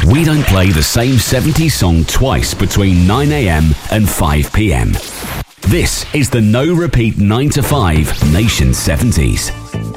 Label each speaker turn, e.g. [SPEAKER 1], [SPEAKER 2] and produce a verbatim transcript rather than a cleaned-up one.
[SPEAKER 1] We don't play the same seventies song twice between nine a.m. and five p.m. This is the No Repeat nine to five Nation seventies.